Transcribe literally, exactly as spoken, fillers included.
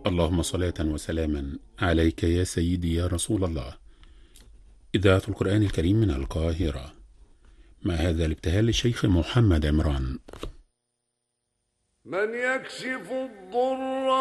اللهم صلاة وسلاما عليك يا سيدي يا رسول الله. إذاعة القرآن الكريم من القاهرة، مع هذا الابتهال للشيخ محمد عمران. من يكشف الضر